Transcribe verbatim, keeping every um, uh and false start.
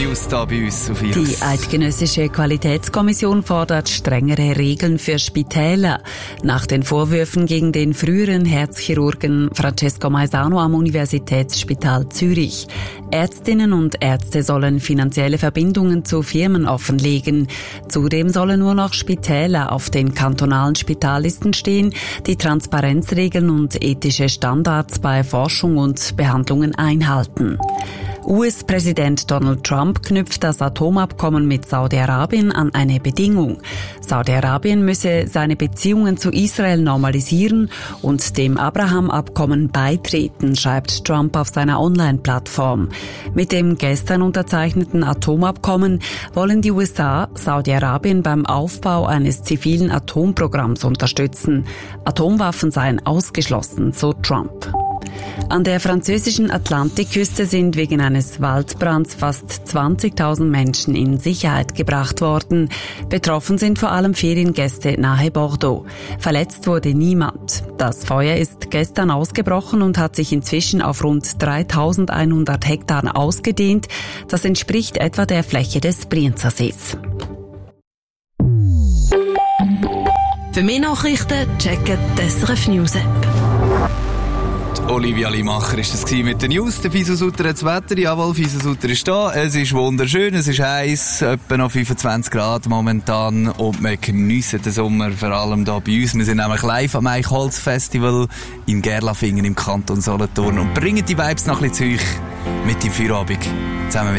News hier bei uns auf Virus. Die Eidgenössische Qualitätskommission fordert strengere Regeln für Spitäler. Nach den Vorwürfen gegen den früheren Herzchirurgen Francesco Maisano am Universitätsspital Zürich. Ärztinnen und Ärzte sollen finanzielle Verbindungen zu Firmen offenlegen. Zudem sollen nur noch Spitäler auf den kantonalen Spitallisten stehen, die Transparenzregeln und ethische Standards bei Forschung und Behandlungen einhalten. U S-Präsident Donald Trump knüpft das Atomabkommen mit Saudi-Arabien an eine Bedingung. Saudi-Arabien müsse seine Beziehungen zu Israel normalisieren und dem Abraham-Abkommen beitreten, schreibt Trump auf seiner Online-Plattform. Mit dem gestern unterzeichneten Atomabkommen wollen die U S A Saudi-Arabien beim Aufbau eines zivilen Atomprogramms unterstützen. Atomwaffen seien ausgeschlossen, so Trump. An der französischen Atlantikküste sind wegen eines Waldbrands fast zwanzigtausend Menschen in Sicherheit gebracht worden. Betroffen sind vor allem Feriengäste nahe Bordeaux. Verletzt wurde niemand. Das Feuer ist gestern ausgebrochen und hat sich inzwischen auf rund dreitausendeinhundert Hektar ausgedehnt. Das entspricht etwa der Fläche des Brienzersees. Für mehr Nachrichten checken die S R F News App. Olivia Limacher ist das mit den News. Der Fieselsutter hat das Wetter. Jawohl, Fieselsutter ist da. Es ist wunderschön, es ist heiß, etwa noch fünfundzwanzig Grad momentan und wir geniessen den Sommer, vor allem hier bei uns. Wir sind nämlich live am Eichholz-Festival in Gerlafingen im Kanton Solothurn und bringen die Vibes noch ein bisschen zu euch mit dem Feierabend zusammen mit